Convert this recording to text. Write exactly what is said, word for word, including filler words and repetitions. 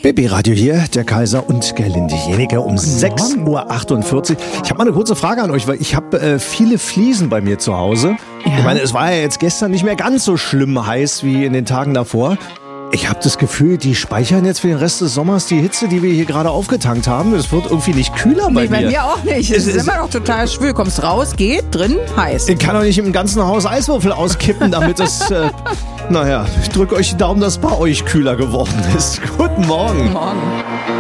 B B-Radio hier, der Kaiser und Gerlinde Jenecke um sechs Uhr achtundvierzig. Ich habe mal eine kurze Frage an euch, weil ich habe äh, viele Fliesen bei mir zu Hause. Ja. Ich meine, es war ja jetzt gestern nicht mehr ganz so schlimm heiß wie in den Tagen davor. Ich habe das Gefühl, die speichern jetzt für den Rest des Sommers die Hitze, die wir hier gerade aufgetankt haben. Es wird irgendwie nicht kühler bei Nee, bei mir. mir auch nicht. Es Es ist ist- immer noch total schwül. Kommst raus, geht, drin, heiß. Ich kann doch nicht im ganzen Haus Eiswürfel auskippen, damit es... Äh, naja, ich drücke euch die Daumen, dass es bei euch kühler geworden ist. Guten Morgen. Morgen.